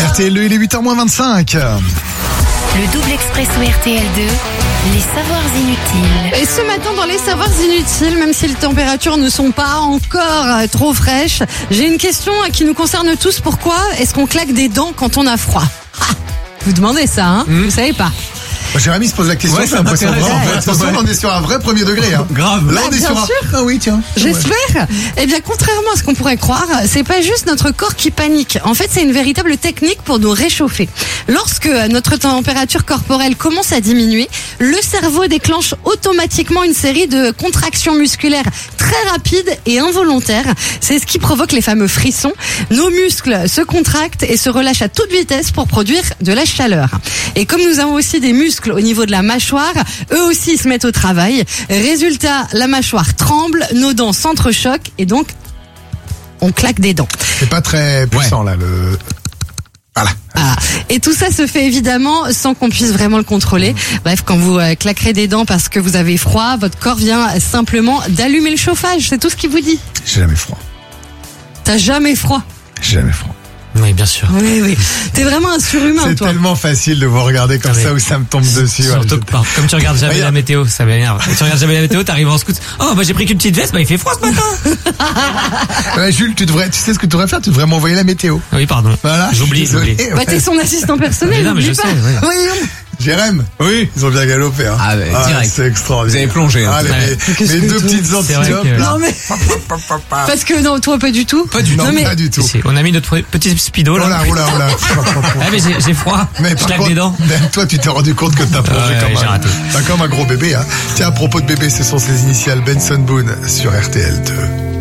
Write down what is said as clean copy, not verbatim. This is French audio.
RTL2, il est 8h-25. Le double expresso RTL2, les savoirs inutiles. Et ce matin, dans les savoirs inutiles, même si les températures ne sont pas encore trop fraîches, j'ai une question qui nous concerne tous. Pourquoi est-ce qu'on claque des dents quand on a froid? Vous demandez ça, hein? Vous savez pas. Jérémy se pose la question, c'est impressionnant. Attention, on est sur un vrai premier degré. Hein. Grave. Là, on est bien sur un... sûr. Ah oui, tiens. J'espère. Eh bien, contrairement à ce qu'on pourrait croire, c'est pas juste notre corps qui panique. En fait, c'est une véritable technique pour nous réchauffer. Lorsque notre température corporelle commence à diminuer, le cerveau déclenche automatiquement une série de contractions musculaires très rapides et involontaires. C'est ce qui provoque les fameux frissons. Nos muscles se contractent et se relâchent à toute vitesse pour produire de la chaleur. Et comme nous avons aussi des muscles au niveau de la mâchoire, eux aussi se mettent au travail. Résultat, la mâchoire tremble, nos dents s'entrechoquent et donc on claque des dents. C'est pas très puissant là, le... Voilà. Ah. Et tout ça se fait évidemment sans qu'on puisse vraiment le contrôler. Bref, quand vous claquerez des dents parce que vous avez froid, votre corps vient simplement d'allumer le chauffage. C'est tout ce qu'il vous dit. J'ai jamais froid. T'as jamais froid? J'ai jamais froid. Oui, bien sûr. Oui. T'es vraiment un surhumain, C'est toi. tellement facile de vous regarder comme ça où ça me tombe dessus. Surtout que comme tu regardes jamais la météo, ça m'énerve. Tu regardes jamais la météo, t'arrives en scout. Oh, bah j'ai pris qu'une petite veste, bah il fait froid ce matin. Jules, tu sais ce que tu devrais faire? Tu devrais m'envoyer la météo. Oui, pardon. Voilà. J'oublie. Bah, t'es son assistant personnel. Mais non, mais n'oublie je pas. sais, ouais. Oui. Jérém. Oui. Ils ont bien galopé. Hein. Ah, direct. C'est extraordinaire. Vous avez plongé. Hein. Ah, les deux petites antilopes. Non mais parce que non, toi pas du tout. Pas du tout. Non, mais... Pas du tout. On a mis notre petit speedo là. Oh là. Ah mais j'ai froid. Mais Je par claque contre, des dents. même toi, tu t'es rendu compte que t'as plongé Ouais, j'ai raté. T'as comme un gros bébé. Hein. Tiens, à propos de bébé, ce sont ses initiales Benson Boone sur RTL2.